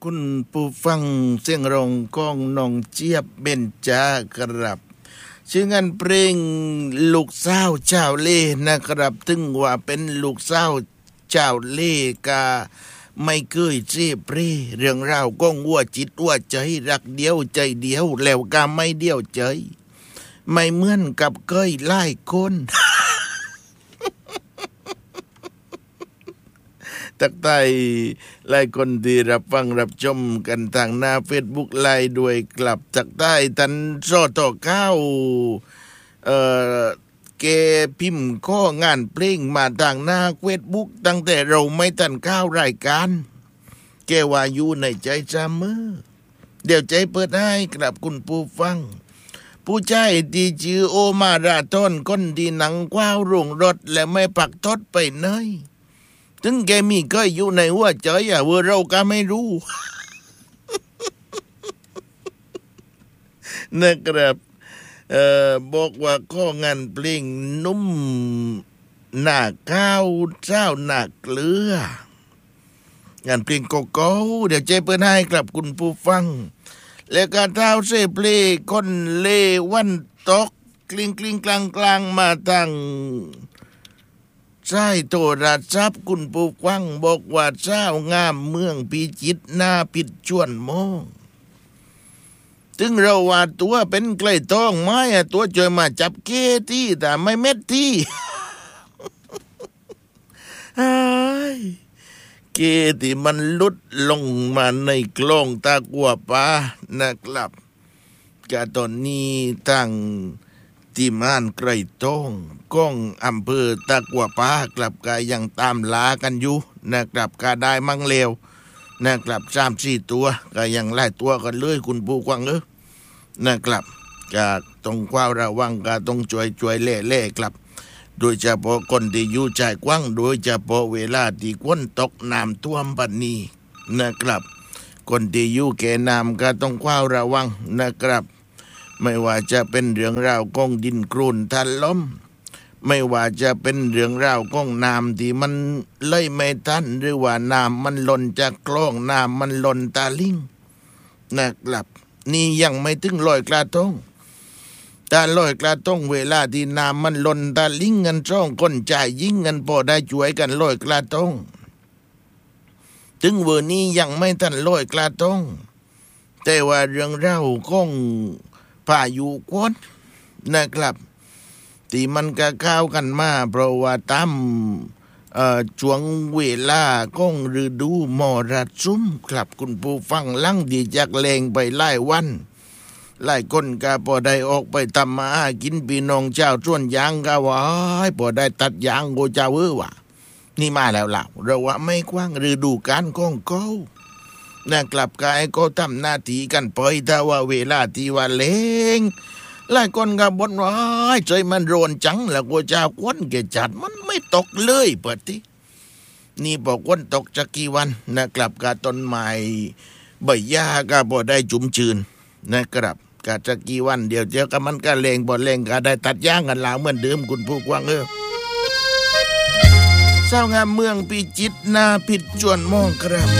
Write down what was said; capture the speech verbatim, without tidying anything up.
คุณผู้ฟังเสียงร้องของน้องเจี๊ยบเบญจครับชื่องานเพลงลูกสาวเจ้าเล่ห์นะครับถึงว่าเป็นลูกสาวเจ้าเล่ห์กาไม่เคยเจ็บเร่เรื่องราวก้องวัวจิตวัวใจรักเดียวใจเดียวแล้วก็ไม่เดียวใจไม่เหมือนกับเคยไล่คนตักไต้ไล่คนที่รับฟังรับชมกันทางหน้า Facebook ไล่ด้วยกลับตักใต้ตันโซโตข้าวเอ่อเกพิมพ์ข้องานเพลงมาทางหน้า Facebook ตั้งแต่เราไม่ทันข้าวรายการแกว่าอยู่ในใจจำมือเดี๋ยวใจเปิดให้กลับคุณผู้ฟังผู้ชายที่ชื่อโอมาราธอนคนที่หนังกว้าวโรงรถและไม่ปักทดไปไหนถึงแกมีก็อยู่ในหัวใจอ่ะว่าเราก็ไม่รู้ นะครับเอ่อบอกว่าข้องานเพลงนุ่มหน้าข้าวเจ้าหน้าเกลืองานเพลงโกโก้เดี๋ยวเจ๊เปิดให้กลับคุณผู้ฟังแล้วก็เท้าเสเพลงคนเลวันตกกลิ้งกลิ้งกลางกลางมาตั้งใช่โทรศัพท์คุณผู้ฟังบอกว่าเจ้างามเมืองพิจิตรหน้าปิดชวนมองถึงเราว่าตัวเป็นไกลต้องไม้อะตัวจอยมาจับเกที่แต่ไม่เม็ดที่ เกที่มันลุดลงมาในกล้องตากัวปานะครับกะตอนนี้ตั้งที่ม่านไกลต้องก้องอำเภอตะกัวปากลับกายังตามลากันอยู่นะครับกาได้มั่งเลวนะครับสามสี่ตัวก็ยังไล่ตัวกันเลยคุณผู้ฟังเออนะครับกาต้องคว้าระวังกาต้องช่วยช่วยเล่เล่กลับโดยเฉพาะคนที่อยู่ใจกว้างโดยเฉพาะเวลาที่ฝนตกน้ำท่วมปันนี้นะครับคนที่อยู่แก่น้ำก็ต้องคว้าระวังนะครับไม่ว่าจะเป็นเรื่องราวของดินโคลนถล่มไม่ว่าจะเป็นเรื่องราวของน้ำที่มันไหลไม่ทันหรือว่าน้ำมันหล่นจากคลองน้ำมันหล่นตาลิ่งนะครับนี่ยังไม่ถึงลอยกระทงตาลอยกระทงเวลาที่น้ำมันหล่นตาลิ่งกันช่องคนจ่ายยิ่งกันพอได้ช่วยกันลอยกระทงถึงเวอร์นี้ยังไม่ทันลอยกระทงแต่ว่าเรื่องราวของพายุฝนนะครับที่มันก็ก้าวกันมาเพราะว่าตามเอ่อช่วงเวลาของฤดูมรสุมครับคุณผู้ฟังลังดีจากแรงไปหลายวันหลายคนก็พอได้ออกไปทำมาหากินพี่น้องเจ้าส่วนยางก็ว่าพอได้ตัดยางโกเจ้าเออว่ะนี่มาแล้วล่ะเราว่าไม่กว้างฤดูกาลของเขานะกลับกายก็ทำหน้าที่กันไปถ้าว่าเวลาที่ว่าเล้งหลายคนก็บ่นว่าใจมันโรนจังแล้วกูจะควนแกจัดมันไม่ตกเลยเปิดที่นี่บอกว่าตกจักกี่วันนะครับกาต้นไม้ใบหญ้าก็บ่ได้จุ่มชื้นนะครับกาจักกี่วันเดี๋ยวเจอกับมันก็แรงบ่แรงก็ได้ตัดย่างกันแล้วเหมือนเดิมคุณผู้ฟังเออเจ้างามเมืองพิจิตรนาผิดจวนมองครับ